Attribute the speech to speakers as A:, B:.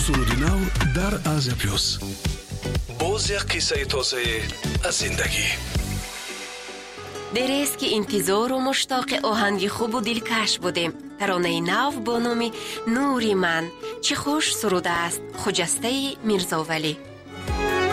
A: سرودی نو در آزیا پلوس. باز یک قصه تازه از زندگی.
B: دیریست که انتظار و مشتاق آهنگ خوب و دلکش بودیم. ترانه نو با نام نوری من چه خوش سروده است خجسته میرزاولی.